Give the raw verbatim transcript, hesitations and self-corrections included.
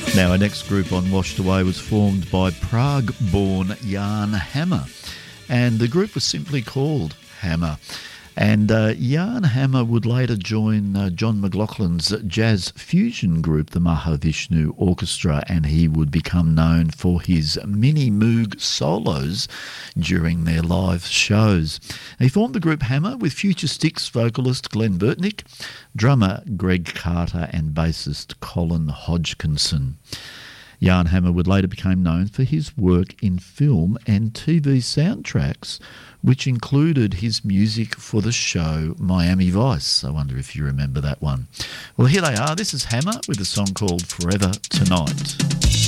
Now, our next group on Washed Away was formed by Prague-born Jan Hammer, and the group was simply called Hammer. And uh, Jan Hammer would later join uh, John McLaughlin's jazz fusion group, the Mahavishnu Orchestra, and he would become known for his mini Moog solos during their live shows. He formed the group Hammer with Future Sticks vocalist Glenn Burtnick, drummer Greg Carter and bassist Colin Hodgkinson. Jan Hammer would later become known for his work in film and T V soundtracks, which included his music for the show Miami Vice. I wonder if you remember that one. Well, here they are. This is Hammer with a song called Forever Tonight.